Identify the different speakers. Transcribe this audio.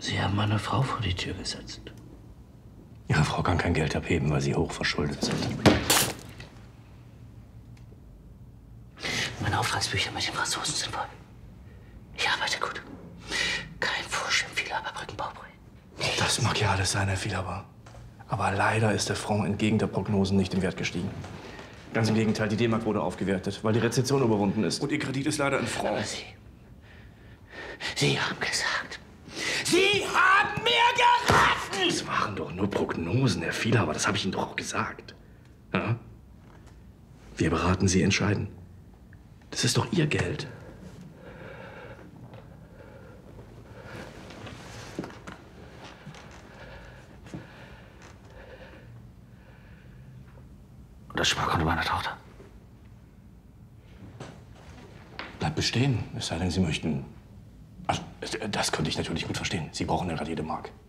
Speaker 1: Sie haben meine Frau vor die Tür gesetzt.
Speaker 2: Ihre Frau kann kein Geld abheben, weil Sie hochverschuldet sind.
Speaker 1: Meine Auftragsbücher mit den Franzosen sind voll. Ich arbeite gut. Kein Vorschwimmfehler bei Brückenbauprojekt.
Speaker 2: Das mag ja alles sein, Herr Vielhaber. Aber leider ist der Franc entgegen der Prognosen nicht im Wert gestiegen. Ganz im Gegenteil, die D-Mark wurde aufgewertet, weil die Rezession überwunden ist. Und Ihr Kredit ist leider in Franc.
Speaker 1: Aber Sie haben gesagt. Sie haben mir geraten!
Speaker 2: Das waren doch nur Prognosen, Herr Vielhaber. Das habe ich Ihnen doch auch gesagt. Ja? Wir beraten, Sie entscheiden. Das ist doch Ihr Geld.
Speaker 1: Und das Sparkonto meiner Tochter?
Speaker 2: Bleibt bestehen, es sei denn, Sie möchten... Also, das konnte ich natürlich gut verstehen. Sie brauchen ja gerade jede Mark.